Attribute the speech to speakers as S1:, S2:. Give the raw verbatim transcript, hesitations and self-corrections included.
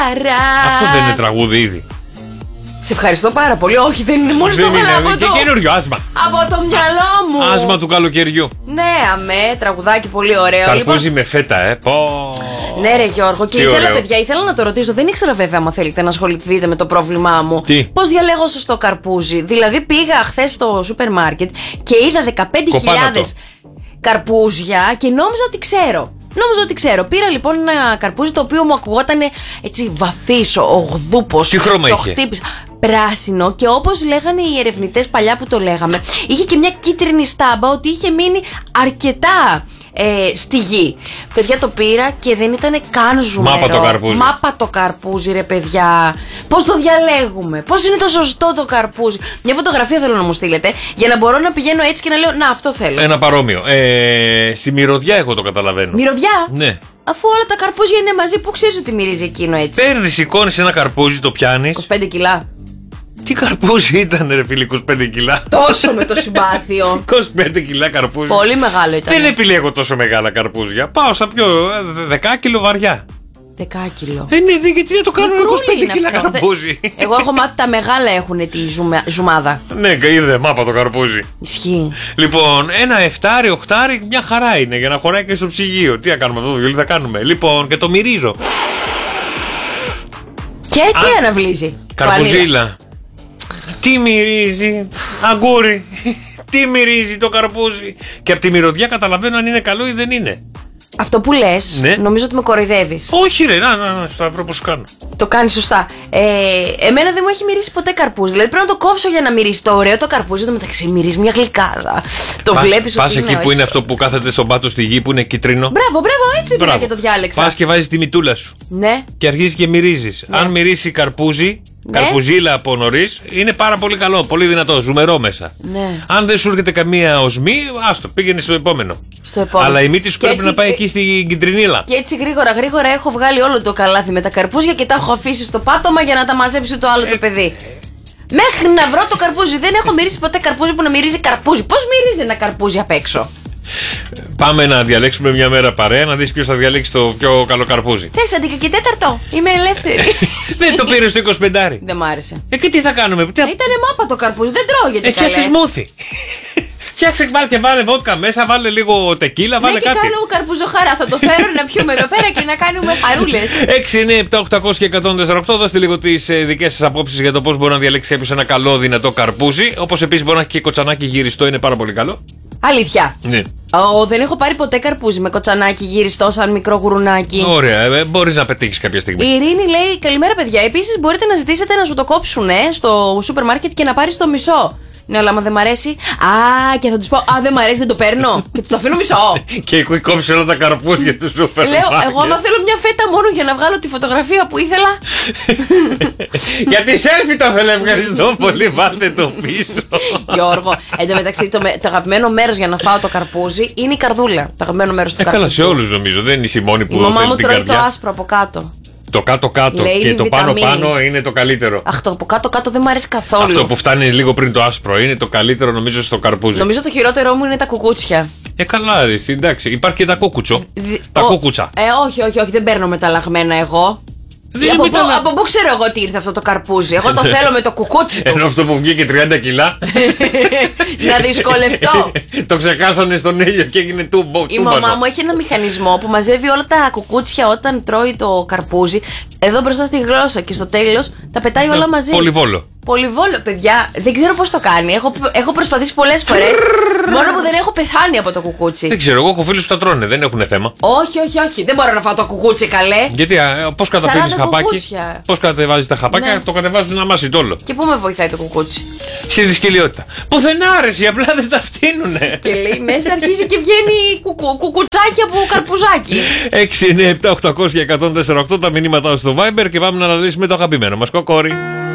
S1: χαρά.
S2: Αυτό δεν είναι τραγούδι ήδη?
S1: Σε ευχαριστώ πάρα πολύ. Όχι, δεν είναι μόνο στο χαλάβο.
S2: Και καινούριο άσμα.
S1: Από το μυαλό μου.
S2: Άσμα του καλοκαιριού.
S1: Ναι, αμέ, τραγουδάκι πολύ ωραίο.
S2: Καρπούζι
S1: λοιπόν...
S2: με φέτα, ε. Πω.
S1: Ναι, ρε Γιώργο, και
S2: τι
S1: ήθελα,
S2: ωραίο.
S1: παιδιά, ήθελα να το ρωτήσω. Δεν ήξερα βέβαια, αν θέλετε να ασχοληθείτε με το πρόβλημά μου. Πώς διαλέγω σωστό καρπούζι? Δηλαδή, πήγα χθες στο σούπερ μάρκετ και είδα δεκαπέντε χιλιάδες καρπούζια και νόμιζα ότι ξέρω. Νόμιζα ότι ξέρω. Πήρα λοιπόν ένα καρπούζι το οποίο μου ακουγόταν έτσι βαθύς, ογδούπος.
S2: Τι χρώμα
S1: το
S2: είχε?
S1: Χτύπησα. Πράσινο, και όπως λέγανε οι ερευνητές παλιά που το λέγαμε, είχε και μια κίτρινη στάμπα ότι είχε μείνει αρκετά ε, στη γη. Παιδιά, το πήρα και δεν ήταν καν ζουμερό.
S2: Μάπα το καρπούζι.
S1: Μάπα το καρπούζι, ρε παιδιά. Πώς το διαλέγουμε? Πώς είναι το σωστό το καρπούζι? Μια φωτογραφία θέλω να μου στείλετε για να μπορώ να πηγαίνω έτσι και να λέω να, αυτό θέλω.
S2: Ένα παρόμοιο. Ε, στη μυρωδιά εγώ το καταλαβαίνω.
S1: Μυρωδιά?
S2: Ναι.
S1: Αφού όλα τα καρπούζια είναι μαζί, πού ξέρεις ότι μυρίζει εκείνο έτσι?
S2: Παίρνεις, σηκώνεις ένα καρπούζι, το πιάνεις.
S1: είκοσι πέντε κιλά.
S2: Τι καρπούζι ήταν, ρε φίλε, είκοσι πέντε κιλά?
S1: Τόσο με το συμπάθειο.
S2: είκοσι πέντε κιλά καρπούζι.
S1: Πολύ μεγάλο ήταν.
S2: Δεν επιλέγω τόσο μεγάλα καρπούζια. Πάω στα πιο δεκάκιλο βαριά.
S1: Δεκάκιλο.
S2: Ε, ναι, δε, γιατί δεν το κάνω
S1: Μικρούλι
S2: είκοσι πέντε
S1: είναι
S2: κιλά
S1: αυτό.
S2: καρπούζι.
S1: Εγώ έχω μάθει τα μεγάλα έχουν τη ζουμα- ζουμάδα.
S2: Ναι, είδε μάπα το καρπούζι.
S1: Ισχύει.
S2: Λοιπόν, ένα εφτάρι, οχτάρι, μια χαρά είναι για να χωράει και στο ψυγείο. Τι θα κάνουμε αυτό το βιολί, θα κάνουμε. Λοιπόν, και το μυρίζω.
S1: Και τι
S2: Α,
S1: αναβλύζει?
S2: Καρπουζίλα. Τι μυρίζει? Αγκούρι. Τι μυρίζει το καρπούζι? Και από τη μυρωδιά καταλαβαίνω αν είναι καλό ή δεν είναι.
S1: Αυτό που λες,
S2: Ναι.
S1: νομίζω ότι με κοροϊδεύεις.
S2: Όχι, ρε, να, να, να, στο που σου κάνω.
S1: Το κάνεις σωστά. Ε, εμένα δεν μου έχει μυρίσει ποτέ καρπούζι. Δηλαδή πρέπει να το κόψω για να μυρίσει. Το ωραίο το καρπούζι, το μεταξύ μυρίζει μια γλυκάδα. Το
S2: Πας-
S1: βλέπεις
S2: πας
S1: ότι
S2: εκεί
S1: είναι
S2: που είναι
S1: έτσι.
S2: αυτό που κάθεται στον πάτο στη γη που είναι κίτρινο.
S1: Μπράβο, μπράβο, έτσι πήγα και το διάλεξα.
S2: Πας και βάζεις τη μητούλα σου.
S1: Ναι.
S2: Και αρχίζεις και μυρίζεις.
S1: Ναι.
S2: Αν μυρίσει καρπούζι,
S1: Ναι.
S2: καρπουζίλα από νωρίς, είναι πάρα πολύ καλό, πολύ δυνατό, ζουμερό μέσα.
S1: Ναι.
S2: Αν δεν σου έρχεται καμία οσμή, άστο, πήγαινε στο επόμενο.
S1: Στο επόμενο.
S2: Αλλά η μύτη σου
S1: Και
S2: πρέπει
S1: έτσι-
S2: να πάει εκεί στην κιτρινίλα.
S1: Και έτσι γρήγορα γρήγορα έχω βγάλει όλο το καλάθι με τα καρπούζια και τα έχω αφήσει στο πάτωμα για να τα μαζέψει το άλλο
S2: Ε,
S1: το παιδί. Μέχρι να βρω το καρπούζι. Δεν έχω μυρίσει ποτέ καρπούζι που να μυρίζει καρπούζι. Πώς μυρίζει ένα καρπούζι απ' έξω?
S2: Πάμε να διαλέξουμε μια μέρα παρέα, να δεις ποιος θα διαλέξει το πιο καλό καρπούζι.
S1: Θες αντίκα και τέταρτο? Είμαι ελεύθερη.
S2: Δεν το πήρε στο είκοσι πέντε.
S1: Δεν μ' άρεσε.
S2: Ε, και τι θα κάνουμε, τι θα...
S1: Ήτανε μάπα το καρπούζι, δεν τρώγεται.
S2: Ε, φτιάξε σμούθι. Φτιάξε, βάλε και βάλε βότκα μέσα, βάλε λίγο τεκίλα, βάλε
S1: Ναι, και
S2: κάτι.
S1: κάνω καρπουζοχάρα. Θα το φέρω να πιούμε εδώ πέρα και να κάνουμε χαρούλες.
S2: έξι εννιά επτά οκτακόσια και εκατόν τέσσερα οκτώ. Δώστε λίγο τις ε, δικές σας απόψεις για το πώς μπορεί να διαλέξει κάποιος ένα καλό δυνατό καρπούζι. Όπως επίσης μπορεί να έχει και κοτσανάκι γυριστό, είναι πάρα πολύ καλό.
S1: Αλήθεια.
S2: Ναι.
S1: Ω, δεν έχω πάρει ποτέ καρπούζι με κοτσανάκι γυριστό σαν μικρό γουρουνάκι.
S2: Ωραία, ε, μπορείς να πετύχεις κάποια στιγμή.
S1: Η Ειρήνη λέει: καλημέρα, παιδιά. Επίσης, μπορείτε να ζητήσετε να σου το κόψουν στο σούπερ μάρκετ και να πάρεις το μισό. Ναι, αλλά άμα δεν μ' αρέσει. Α, και θα του πω: α, δεν μ' αρέσει, δεν το παίρνω. Και του το αφήνω μισό.
S2: Και έχω κόψει όλα τα καρπούζια του σούπερ
S1: Λέω:
S2: μάρκετ.
S1: εγώ, άμα θέλω μια φέτα μόνο για να βγάλω τη φωτογραφία που ήθελα.
S2: Για τη selfie το θέλω, ευχαριστώ πολύ. Βάλτε το πίσω.
S1: Γιώργο, εν τω μεταξύ, το, με- το αγαπημένο μέρος για να φάω το καρπούζι είναι η καρδούλα. Το αγαπημένο μέρος του
S2: Ε, καλά,
S1: καρπούζι.
S2: σε όλους νομίζω. Δεν είσαι η μόνη που
S1: Η μαμά
S2: θέλει
S1: μου
S2: την
S1: τρώει το
S2: καρδιά.
S1: άσπρο από κάτω.
S2: Το κάτω-κάτω
S1: Λέει,
S2: και
S1: είναι
S2: το
S1: βιταμίνη.
S2: πάνω-πάνω είναι το καλύτερο.
S1: Αχ, το από κάτω-κάτω δεν μου αρέσει καθόλου.
S2: Αυτό που φτάνει λίγο πριν το άσπρο είναι το καλύτερο νομίζω στο καρπούζι.
S1: Νομίζω το χειρότερό μου είναι τα κουκούτσια.
S2: Ε, καλά, ρε, εσύ, εντάξει. Υπάρχει και τα κούκουτσο.
S1: Δι-
S2: Τα
S1: ο-
S2: κούκουτσα.
S1: Ε, όχι, όχι, όχι, δεν παίρνω μεταλλαγμένα εγώ.
S2: Δεν
S1: από,
S2: είναι
S1: πού,
S2: μεταλλα-
S1: από πού ξέρω εγώ τι ήρθε αυτό το καρπούζι? Εγώ το θέλω με το κουκούτσι του.
S2: Ενώ αυτό που βγήκε τριάντα κιλά.
S1: Να δυσκολευτώ.
S2: Το ξεχάσανε στον ήλιο και έγινε τούμπο.
S1: Η μαμά μου έχει ένα μηχανισμό που μαζεύει όλα τα κουκούτσια όταν τρώει το καρπούζι εδώ μπροστά στη γλώσσα και στο τέλος τα πετάει όλα μαζί.
S2: Πολυβόλο.
S1: Πολυβόλο, παιδιά, δεν ξέρω πώς το κάνει. Έχω, έχω προσπαθήσει πολλές φορές. Μόνο που δεν έχω πεθάνει από το κουκούτσι.
S2: Δεν ξέρω, εγώ έχω φίλους που τα τρώνε, δεν έχουν θέμα.
S1: Όχι, όχι, όχι. Δεν μπορώ να φάω το κουκούτσι, καλέ.
S2: Γιατί, πώς καταπίνεις
S1: σαράντα
S2: χαπάκι,
S1: κουκούτσια.
S2: πώς κατεβάζεις τα χαπάκια,
S1: Ναι.
S2: το κατεβάζουν αμάσι όλο.
S1: Και πού με βοηθάει το κουκούτσι?
S2: Στη δυσκολιότητα. Πουθενά άρεσε, απλά δεν τα φτύνουνε.
S1: Και λέει μέσα αρχίζει και βγαίνει κουκου, κουκουτσάκι από καρπουζάκι.
S2: έξι εννιά επτά οκτακόσια και εκατόν τέσσερα οκτώ τα μηνύματά στο Viber και πάμε να αναλύσουμε το αγαπημένο μας κοκόρι.